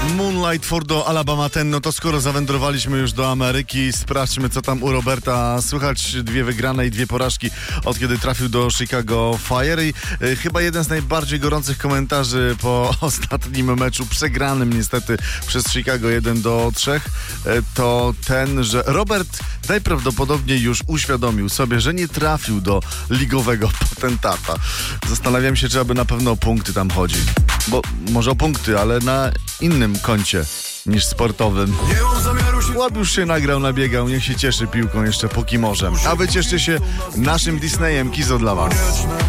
Moonlight for do Alabama Ten. No to skoro zawędrowaliśmy już do Ameryki, sprawdźmy, co tam u Roberta słychać. 2 wygrane i 2 porażki od kiedy trafił do Chicago Fire i chyba jeden z najbardziej gorących komentarzy po ostatnim meczu, przegranym niestety przez Chicago 1-3, to ten, że Robert najprawdopodobniej już uświadomił sobie, że nie trafił do ligowego potentata. Zastanawiam się, czy aby na pewno o punkty tam chodzi. Bo może o punkty, ale na innym koncie niż sportowym. Łap już się nagrał, nabiegał, niech się cieszy piłką jeszcze póki może. A wy cieszcie się naszym Disneyem. Kizo dla was.